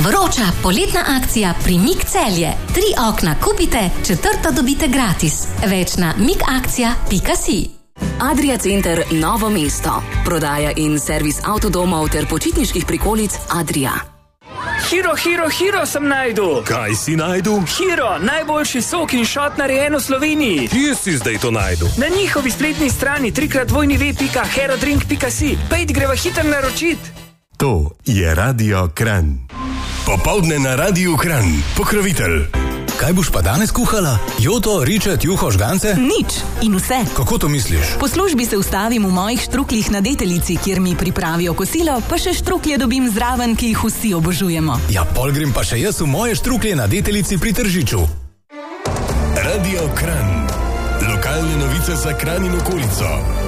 Vroča poletna akcija pri MIG Celje. 3 okna kupite, 4. dobite gratis. Več na migakcija.si. Adria Center Novo mesto. Prodaja in servis avtodomov ter počitniških prikolic Adria. Hiro sem najdu. Kaj si najdu? Hiro, najboljši sok in šot narejen v Sloveniji. Kje si zdaj to najdu? Na njihovi spletni strani www.herodrink.si. Pejt greva hitro naročit. To je Radio Kranj. Popoldne na Radiu Kranj. Pokrovitelj. Kaj boš pa danes kuhala? Joto, ričet, juho, žgance? Nič in vse. Kako to misliš? Po službi se ustavim v mojih štrukljih na Deteljici, kjer mi pripravijo kosilo, pa še štruklje dobim zraven, ki jih vsi obožujemo. Ja, pol grem pa še jaz v moje štruklje na Deteljici pri Tržiču. Radio Kranj. Lokalne novice za Kranj in okolico.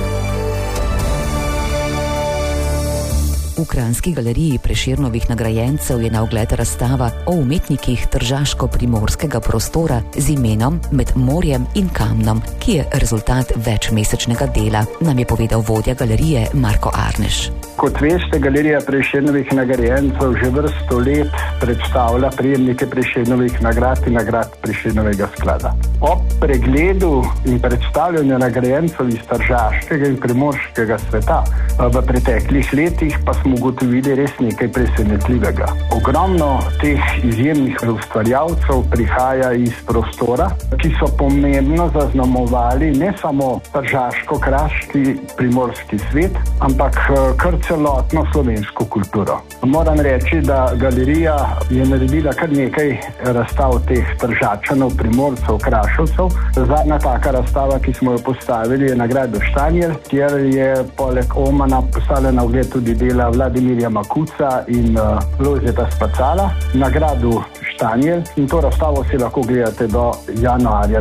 V Kranjski galeriji Prešernovih nagrajencev je na ogled razstava o umetnikih tržaško-primorskega prostora z imenom Med morjem in kamnom, ki je rezultat večmesečnega dela, nam je povedal vodja galerije Marko Arneš. Kot veste, galerija Prešernovih nagrajencev že vrsto let predstavlja prejemnike Prešernovih nagrad in nagrad Prešernovega sklada. Ob pregledu in predstavljanju nagrajencev iz tržaškega in primorskega sveta v preteklih letih pa smo ugotovili res nekaj presenetljivega. Ogromno teh izjemnih ustvarjalcev prihaja iz prostora, ki so pomembno zaznamovali ne samo tržaško-kraški primorski svet, ampak kar celotno slovensko kulturo. Moram reči, da galerija je naredila kar nekaj razstav teh tržačanov, primorcev, krašovcev. Zadnja taka razstava, ki smo jo postavili, je nagrado Štanjel, kjer je poleg Omana postavljena na ogled tudi dela Vladimirja Makuca in Lojzeta Spacala, nagradu Štanjel, in to razstavo si lahko gledate do januarja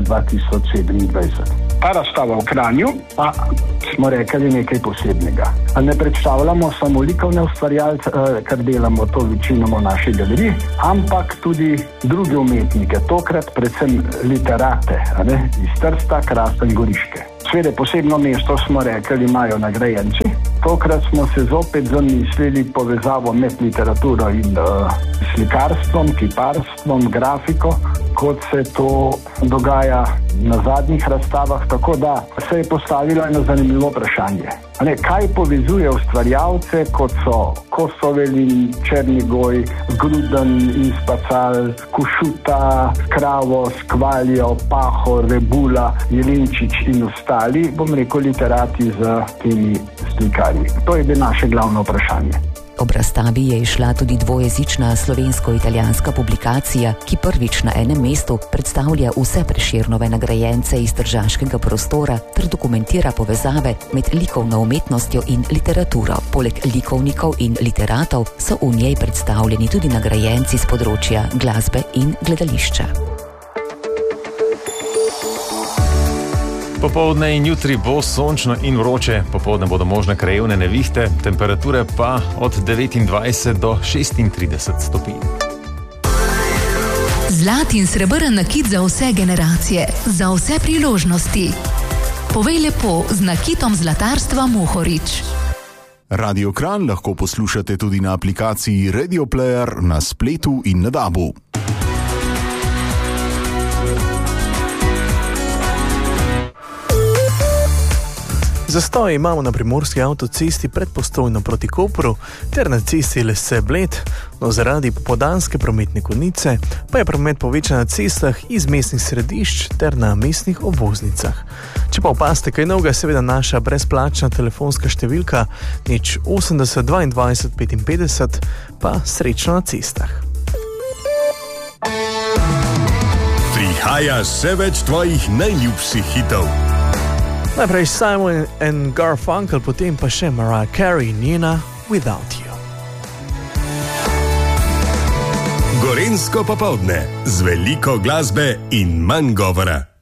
2027. Ta razstava v Kranju pa smo rekli nekaj posebnega. Ne predstavljamo samo likovne ustvarjalce, kar delamo to večinoma v naši galeriji, ampak tudi druge umetnike, tokrat predvsem literate, iz Trsta, Krasta in Goriške. Sveda posebno mesto smo rekli imajo nagrajenci. Tokrat smo se zopet zamislili povezavo med literaturo in slikarstvom, kiparstvom, grafiko, kot se to dogaja na zadnjih razstavah, tako da se je postavilo eno zanimivo vprašanje. Kaj povezuje ustvarjalce, kot so Kosovelin, Černigoj, Gruden in Spacal, Košuta, Kravo, Skvaljo, Pahor, Rebula, Jelinčič in ostali, bom rekel, literati z temi slikarji. To je bilo naše glavno vprašanje. Ob razstavi je išla tudi dvojezična slovensko-italijanska publikacija, ki prvič na enem mestu predstavlja vse Prešernove nagrajence iz tržaškega prostora ter dokumentira povezave med likovno umetnostjo in literaturo. Poleg likovnikov in literatov so v njej predstavljeni tudi nagrajenci z področja glasbe in gledališča. Popoldne in jutri bo sončno in vroče, popoldne bodo možne krajevne nevihte, temperature pa od 29 do 36 stopinj. Zlat in srebrn nakit za vse generacije, za vse priložnosti. Povej lepo z nakitom zlatarstva Mohorič. Radio Kranj lahko poslušate tudi na aplikaciji Radio Player, na spletu in na DAB-u. Zastoj imamo na primorski avtocesti pred Postojno proti Kopru ter na cesti Lese-Bled, no zaradi popoldanske prometne konice pa je promet povečan na cestah iz mestnih središč ter na mestnih obvoznicah. Če pa opazite kaj novega, seveda naša brezplačna telefonska številka 080 22 55, pa srečno na cestah. Prihaja še več tvojih najljubših hitov. Najprej Simon and Garfunkel, potem pa še Mariah Carey, njena Without You. Gorenjsko popoldne z veliko glasbe in manj govora.